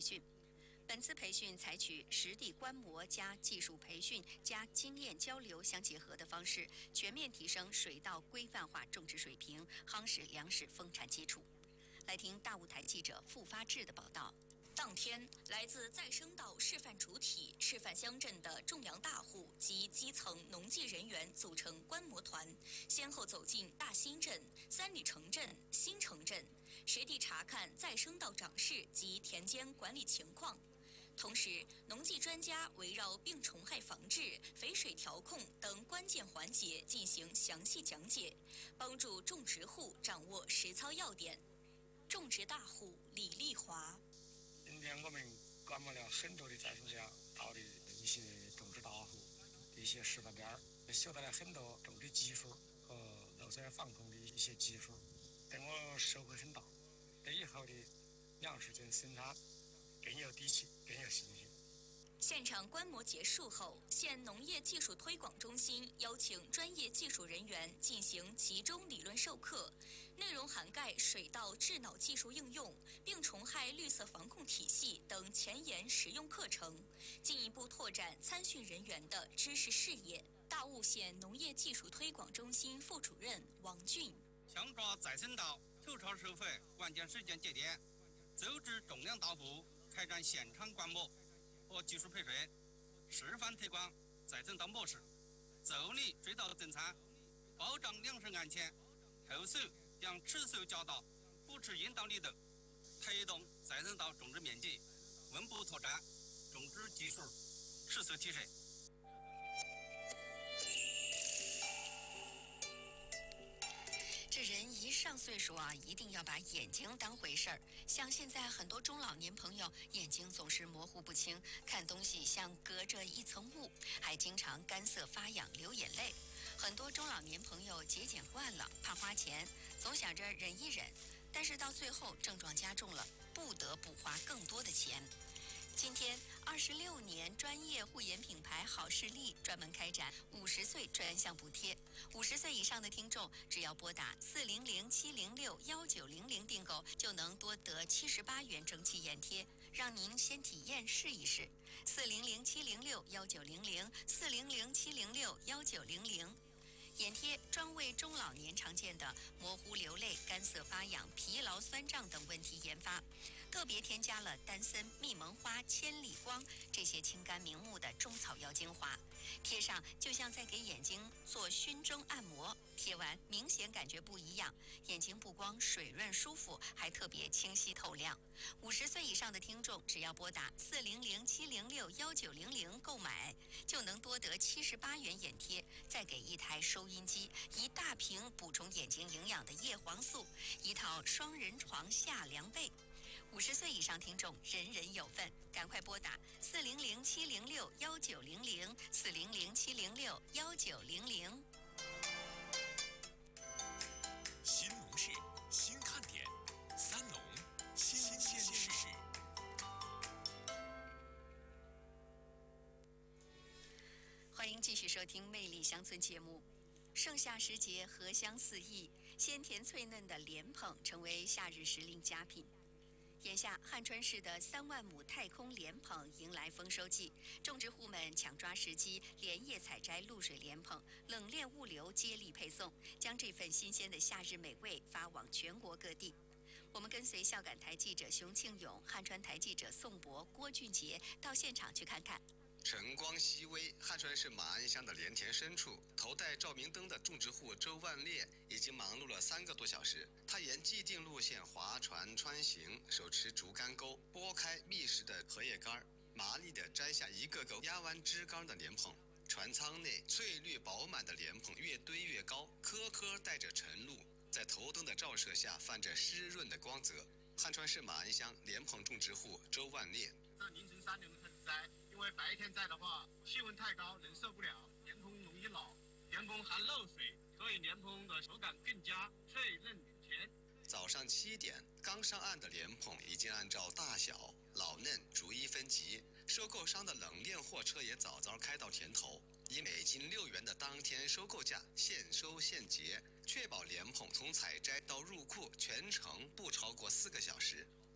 训。本次培训采取实地观摩加技术培训加经验交流相结合的方式，全面提升水稻规范化种植水平，夯实粮食丰产基础。来听大雾台记者付发志的报道。 当天，来自再生岛示范主体、示范乡镇的种粮大户及基层农技人员组成观摩团，先后走进大新镇、三里城镇、新城镇，实地查看再生稻长势及田间管理情况。同时，农技专家围绕病虫害防治、肥水调控等关键环节进行详细讲解，帮助种植户掌握实操要点。种植大户李丽华。 今天我们观摩了很多的再生乡道的一些种植大户的一些示范点，学到了很多种植技术和漏水防控的一些技术，对我收获很大，对以后的粮食生产更有底气，更有信心。 现场观摩结束后，县农业技术推广中心邀请专业技术人员进行集中理论授课，内容涵盖水稻制脑技术应用、病虫害绿色防控体系等前沿实用课程，进一步拓展参训人员的知识视野。大雾县农业技术推广中心副主任王俊： 强抓再生稻头朝收费关键时间节点，组织种粮大户开展现场观摩和技术培训，示范推广再生稻模式，助力水稻增产，保障粮食安全。后续将持续加大扶持引导力度，推动再生稻种植面积稳步拓展，种植技术持续提升。 这人一上岁数啊，一定要把眼睛当回事儿。像现在很多中老年朋友眼睛总是模糊不清，看东西像隔着一层雾，还经常干涩发痒流眼泪。很多中老年朋友节俭惯了，怕花钱，总想着忍一忍，但是到最后症状加重了，不得不花更多的钱。今天，26年专业护眼品牌好视力专门开展50岁专项补贴，50岁以上的听众只要拨打400-706-1900订购，就能多得78元蒸汽眼贴，让您先体验试一试。400-706-1900，400-706-1900。眼贴专为中老年常见的模糊流泪、干涩发痒、疲劳酸胀等问题研发，特别添加了丹参、蜜蒙花、千里光这些清肝明目的中草药精华，贴上就像在给眼睛做熏蒸按摩，贴完明显感觉不一样，眼睛不光水润舒服，还特别清晰透亮。50岁以上的听众只要拨打400-706-1900购买，就能多得78元眼贴，再给一台收音机、一大瓶补充眼睛营养的叶黄素、一套双人床下凉被。50岁以上听众人人有份，赶快拨打400-706-1900，400-706-1900。 新农事新看点，三农新鲜事。 欢迎继续收听《魅力乡村》节目。盛夏时节，荷香四溢，鲜甜脆嫩的莲蓬成为夏日时令佳品。眼下，汉川市的3万亩太空莲蓬迎来丰收季，种植户们抢抓时机，连夜采摘露水莲蓬，冷链物流接力配送，将这份新鲜的夏日美味发往全国各地。我们跟随孝感台记者熊庆勇、汉川台记者宋博、郭俊杰到现场去看看。 晨光熹微，汉川市马鞍乡的莲田深处，头戴照明灯的种植户周万烈已经忙碌了3个多小时。他沿既定路线划船穿行，手持竹竿钩，拨开密实的荷叶杆，麻利地摘下一个个压弯枝干的莲蓬。船舱内翠绿饱满的莲蓬越堆越高，颗颗带着晨露，在头灯的照射下泛着湿润的光泽。汉川市马鞍乡莲蓬种植户周万烈： 这凌晨3点钟开始摘，因为白天摘的话气温太高，人受不了，莲蓬容易老，莲蓬含漏水，所以莲蓬的手感更加脆嫩甜。 早上7点，刚上岸的莲蓬已经按照大小、老嫩逐一分级，收购商的冷链货车也早早开到田头，以每斤6元的当天收购价现收现结，确保莲蓬从采摘到入库全程不超过4个小时。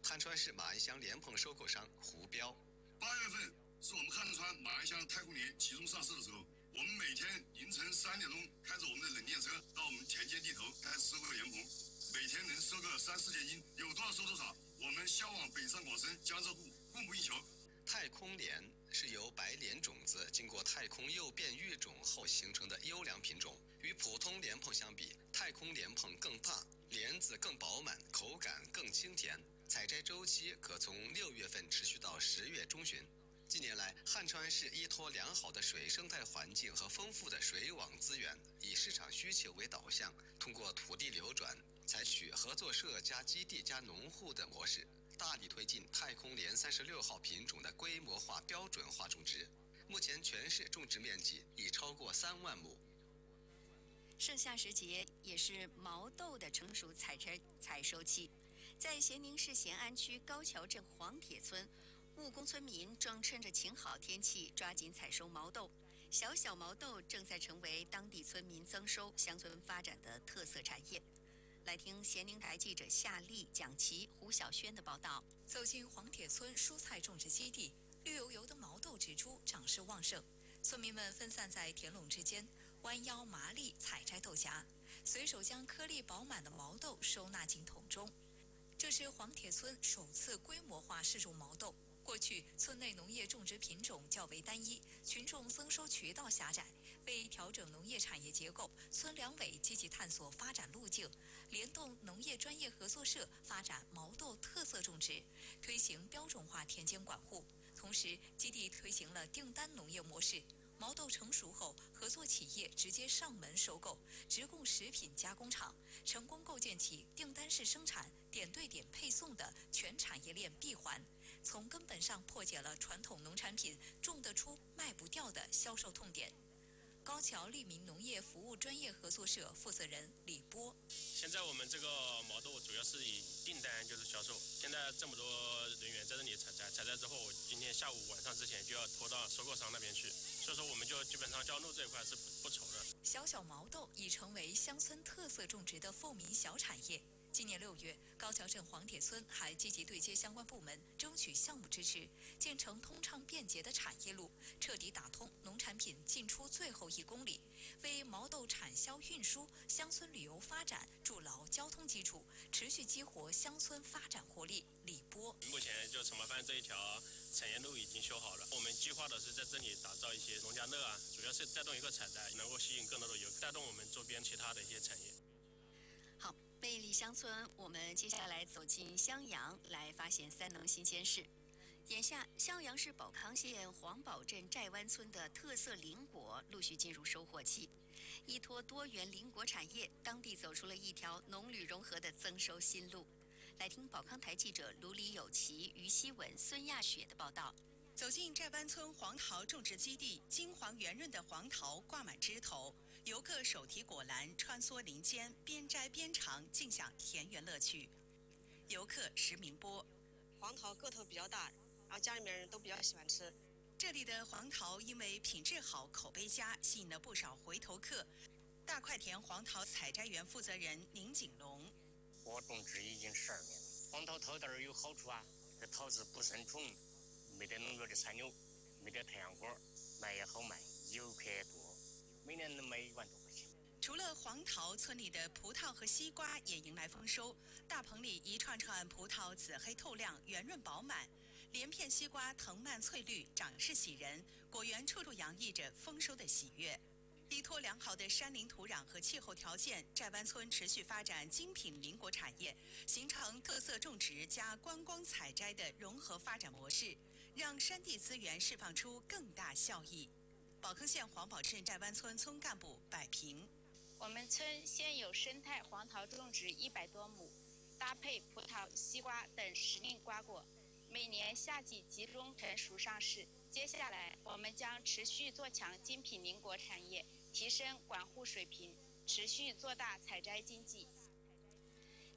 汉川市马鞍乡莲蓬收购商胡彪 ：8月份是我们汉川马鞍乡太空莲集中上市的时候，我们每天凌晨3点钟开着我们的冷链车到我们田间地头开始收购莲蓬，每天能收个3-4千斤，有多少收多少。我们销往北上广深、江浙沪，供不应求。 太空莲是由白莲种子经过太空诱变育种后形成的优良品种。与普通莲蓬相比，太空莲蓬更大，莲子更饱满，口感更清甜。采摘周期可从6月份持续到10月中旬。近年来，汉川市依托良好的水生态环境和丰富的水网资源，以市场需求为导向，通过土地流转，采取合作社加基地加农户的模式，大力推进太空莲36号品种的规模化标准化种植。目前全市种植面积已超过3万亩。 盛夏时节也是毛豆的成熟采收期，在咸宁市咸安区高桥镇黄铁村，务工村民正趁着晴好天气抓紧采收毛豆。小毛豆正在成为当地村民增收、乡村发展的特色产业。来听咸宁台记者夏丽、蒋琦、胡小轩的报道。 走进黄铁村蔬菜种植基地，绿油油的毛豆植株长势旺盛，村民们分散在田垄之间，弯腰麻利采摘豆荚，随手将颗粒饱满的毛豆收纳进桶中。这是黄铁村首次规模化试种毛豆。过去村内农业种植品种较为单一，群众增收渠道狭窄。为调整农业产业结构，村两委积极探索发展路径，联动农业专业合作社发展毛豆特色种植，推行标准化田间管护。同时，基地推行了订单农业模式。毛豆成熟后，合作企业直接上门收购，直供食品加工厂，成功构建起订单式生产、点对点配送的全产业链闭环，从根本上破解了传统农产品种得出卖不掉的销售痛点。高桥利民农业服务专业合作社负责人李波： 现在我们这个毛豆主要是以订单就是销售，现在这么多人员在这里采摘之后，我今天下午晚上之前就要拖到收购商那边去，所以说我们就基本上销路这一块是不愁的。 小毛豆已成为乡村特色种植的富民小产业。今年6月，高桥镇黄铁村还积极对接相关部门，争取项目支持，建成通畅便捷的产业路，彻底打通农产品进出最后1公里，为毛豆产销运输、乡村旅游发展筑牢交通基础，持续激活乡村发展活力。李波： 目前就陈麻坊这一条产业路已经修好了，我们计划的是在这里打造一些农家乐啊，主要是带动一个采摘，能够吸引更多的游客，带动我们周边其他的一些产业。 好，魅力乡村，我们接下来走进襄阳，来发现3农新鲜事。眼下，襄阳市保康县黄堡镇寨湾村的特色林果陆续进入收获期，依托多元林果产业，当地走出了一条农旅融合的增收新路。来听保康台记者卢里有奇、于希文、孙亚雪的报道。 走进寨湾村黄桃种植基地，金黄圆润的黄桃挂满枝头，游客手提果篮穿梭林间，边摘边尝，尽享田园乐趣。游客石明波： 黄桃个头比较大，然后家里面人都比较喜欢吃。 这里的黄桃因为品质好、口碑佳，吸引了不少回头客。大块田黄桃采摘园负责人宁景龙： 我种植已经12年了，黄桃桃蛋有好处啊，这桃子不生虫，没得农药的残留，没得太阳光，卖也好卖，游客也多，每年能卖1万多块钱。 除了黄桃，村里的葡萄和西瓜也迎来丰收。大棚里一串串葡萄紫黑透亮，圆润饱满；连片西瓜藤蔓翠绿，长势喜人。果园处处洋溢着丰收的喜悦。依托良好的山林土壤和气候条件，寨湾村持续发展精品林果产业，形成特色种植加观光采摘的融合发展模式，让山地资源释放出更大效益。保康县黄堡镇寨湾村村干部柏平： 我们村现有生态黄桃种植100多亩，搭配葡萄、西瓜等时令瓜果，每年夏季集中成熟上市。接下来，我们将持续做强精品林果产业，提升管护水平，持续做大采摘经济。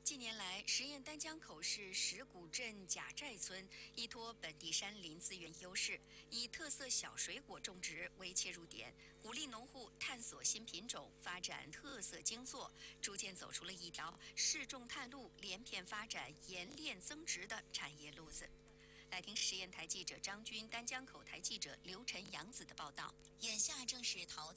近年来，实验丹江口市石鼓镇贾寨村依托本地山林资源优势，以特色小水果种植为切入点，鼓励农户探索新品种，发展特色精作，逐渐走出了一条试种探路、连片发展、冶炼增值的产业路子。来听实验台记者张军、丹江口台记者刘晨、杨子的报道。 眼下正是桃